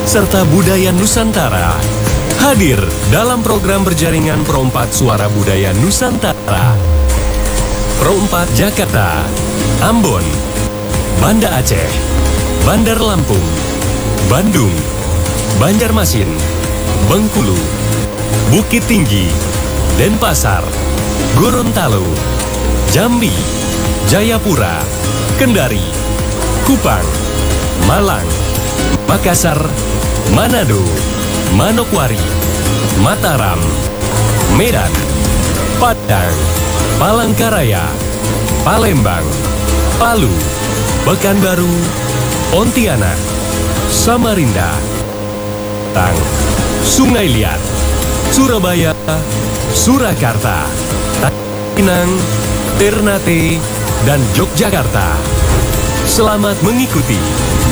serta budaya Nusantara. Hadir dalam program berjaringan Pro4 Suara Budaya Nusantara. Pro4 Jakarta, Ambon, Banda Aceh, Bandar Lampung, Bandung, Banjarmasin, Bengkulu, Bukit Tinggi, Denpasar, Gorontalo, Jambi, Jayapura, Kendari, Kupang, Malang, Makassar, Manado, Manokwari, Mataram, Medan, Padang, Palangkaraya, Palembang, Palu, Pekanbaru, Pontianak, Samarinda, Tang, Sungai Liat, Surabaya, Surakarta, Pinang, Ternate, dan Yogyakarta. Selamat mengikuti